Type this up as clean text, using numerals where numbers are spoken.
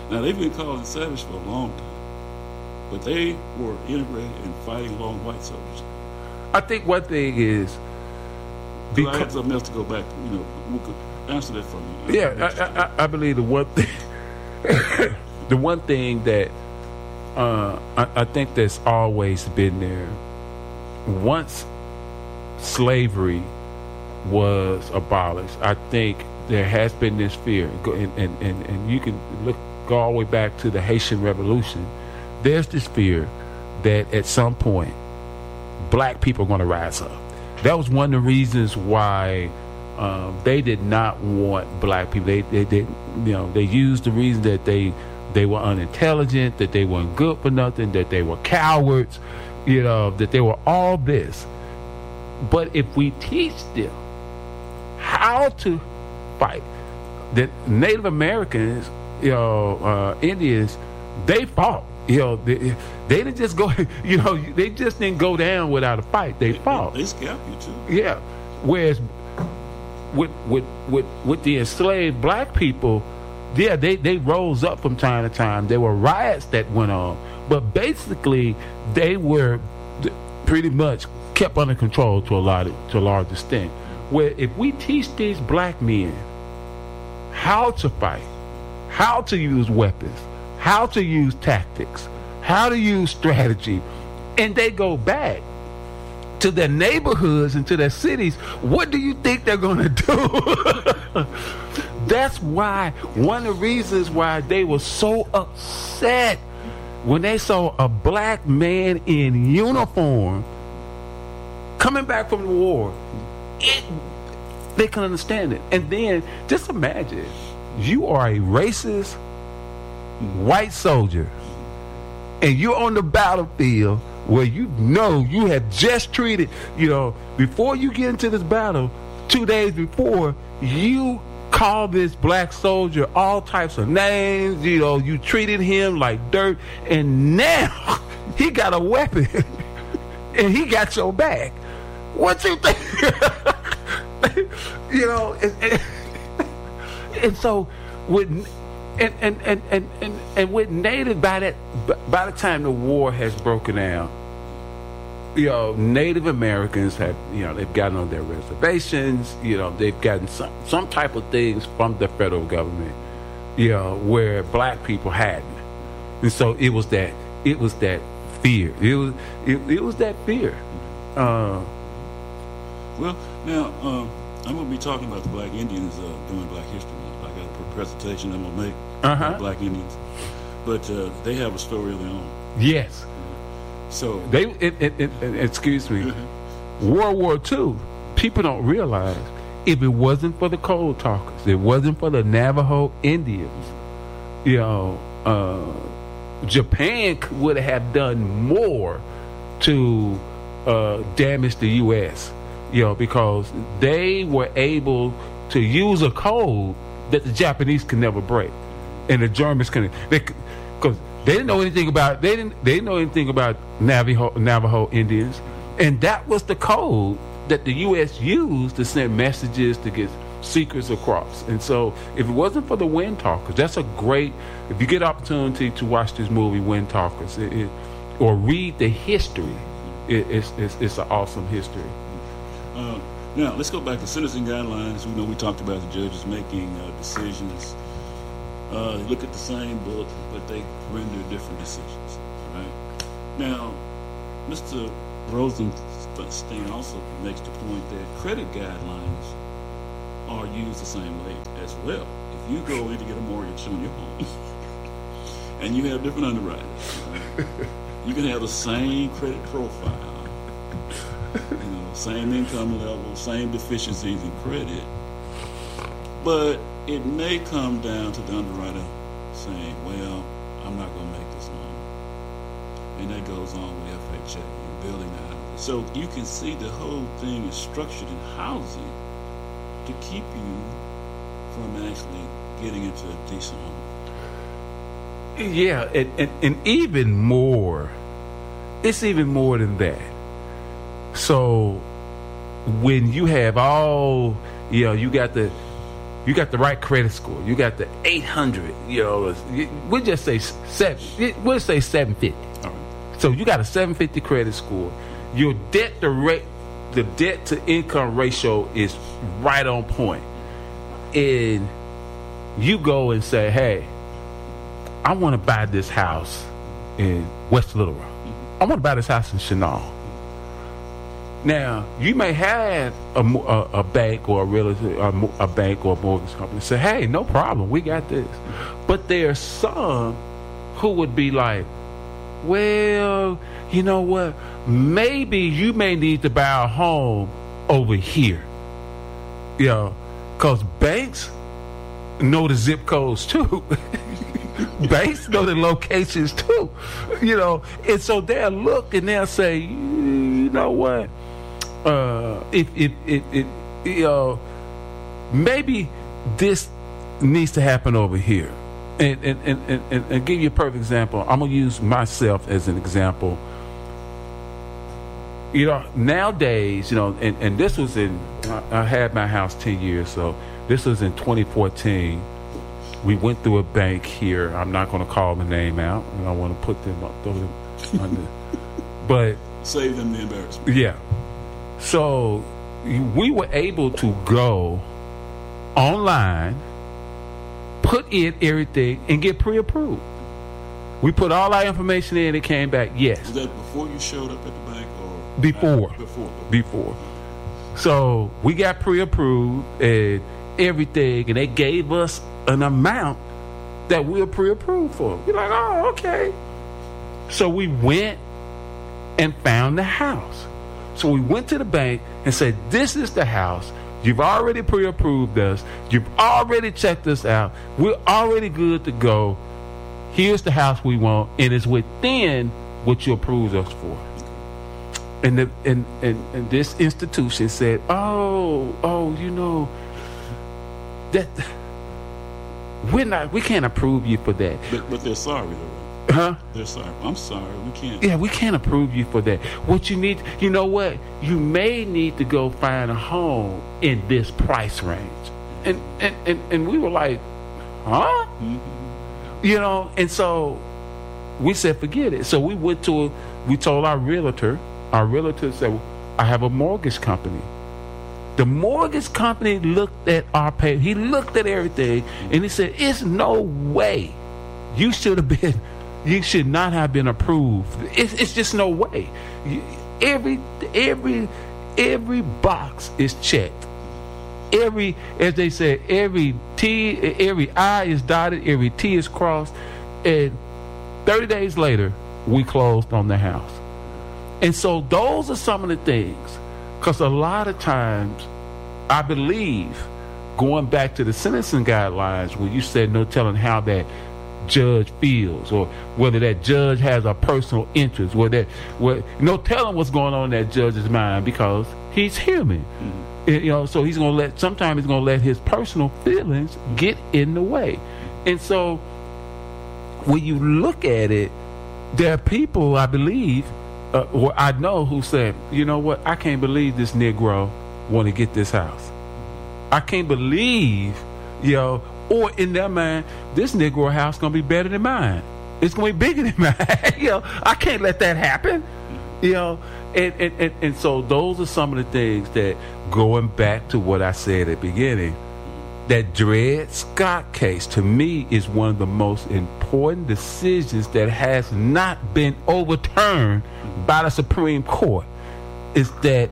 Now, they've been called the savage for a long time, but they were integrated in fighting along white soldiers. I think one thing is because I had something else to go back to. Who could answer that for me? I believe the one thing, the one thing that I think that's always been there. Once slavery was abolished, I think there has been this fear, and you can go all the way back to the Haitian Revolution. There's this fear that at some point black people are going to rise up. That was one of the reasons why they did not want black people. They used the reason that they were unintelligent, that they weren't good for nothing, that they were cowards, that they were all this. But if we teach them how to fight, the Native Americans, Indians, they fought. They didn't just go. They just didn't go down without a fight. They fought. They scalped you too. Yeah. Whereas with the enslaved black people, yeah, they rose up from time to time. There were riots that went on, but basically they were pretty much kept under control to a large extent. Where if we teach these black men how to fight, how to use weapons, how to use tactics, how to use strategy, and they go back to their neighborhoods and to their cities, what do you think they're going to do? That's why, one of the reasons why they were so upset when they saw a black man in uniform coming back from the war. They couldn't understand it. And then, just imagine, you are a racist white soldier, and you're on the battlefield where you have just treated, before you get into this battle, 2 days before, you call this black soldier all types of names, you treated him like dirt, and now he got a weapon and he got your back. What you think? And so with with Native, by the time the war has broken out, Native Americans have, they've gotten on their reservations, they've gotten some type of things from the federal government, where black people hadn't. And so it was that fear. It was that fear. Well, now, I'm going to be talking about the Black Indians during Black History Month. I got a presentation I'm going to make about Black Indians. But they have a story of their own. Yes. So excuse me, World War II, people don't realize, if it wasn't for the Cold Talkers, it wasn't for the Navajo Indians, Japan would have done more to damage the U.S., because they were able to use a code that the Japanese could never break, and the Germans couldn't. Because they didn't know anything about Navajo Indians, and that was the code that the U.S. used to send messages to get secrets across. And so, if it wasn't for the Wind Talkers, that's a great. If you get opportunity to watch this movie, Wind Talkers, or read the history, it's an awesome history. Now, let's go back to sentencing guidelines. We talked about the judges making decisions. They look at the same book, but they render different decisions. Right? Now, Mr. Rosenstein also makes the point that credit guidelines are used the same way as well. If you go in to get a mortgage on your home, and you have different underwriters, right? You can have the same credit profile, same income level, same deficiencies in credit, but it may come down to the underwriter saying, well, I'm not going to make this loan. And that goes on with FHA and building the houses. So you can see the whole thing is structured in housing to keep you from actually getting into a decent home. Yeah, and even more, it's even more than that. So when you have all, you got the you got the right credit score. You got the 800. We'll just say 750. All right. So you got a 750 credit score. Your the debt to income ratio is right on point. And you go and say, hey, I want to buy this house in West Little Rock. I want to buy this house in Chenal. Now, you may have a bank or a bank or a mortgage company say, hey, no problem, we got this. But there are some who would be like, well, you know what? Maybe you may need to buy a home over here. Because banks know the zip codes too. Banks know the locations too. And so they'll look and they'll say, you know what? Maybe this needs to happen over here. And give you a perfect example. I'm gonna use myself as an example. Nowadays, and this was I had my house 10 years, so this was in 2014. We went through a bank here. I'm not going to call the name out, and I want to put them up, throw them under. But save them the embarrassment. Yeah. So we were able to go online, put in everything, and get pre-approved. We put all our information in. It came back yes. Was that before you showed up at the bank, or before? Before. So we got pre-approved and everything, and they gave us an amount that we were pre-approved for. We're like, oh, okay. So we went and found the house. So we went to the bank and said, this is the house. You've already pre-approved us. You've already checked us out. We're already good to go. Here's the house we want, and it's within what you approved us for. And this institution said, that we can't approve you for that. But they're sorry, though. Huh? They're sorry. I'm sorry. We can't. Yeah, we can't approve you for that. What you need, you know what? You may need to go find a home in this price range. And we were like, huh? Mm-hmm. And so we said, forget it. So we told our realtor said, well, I have a mortgage company. The mortgage company looked at our pay. He looked at everything, and he said, it's no way you should not have been approved. It's just no way. Every box is checked. As they said, every I is dotted, every T is crossed, and 30 days later, we closed on the house. And so those are some of the things. Because a lot of times, I believe, going back to the sentencing guidelines, where you said no telling how that judge feels, or whether that judge has a personal interest, no telling what's going on in that judge's mind, because he's human. Mm-hmm. So sometimes he's going to let his personal feelings get in the way. And so when you look at it, there are people, I believe, or I know, who said, you know what, I can't believe this Negro want to get this house. I can't believe, or in their mind, this Negro house going to be better than mine. It's going to be bigger than mine. I can't let that happen. And so those are some of the things that, going back to what I said at the beginning, that Dred Scott case, to me, is one of the most important decisions that has not been overturned by the Supreme Court. Is that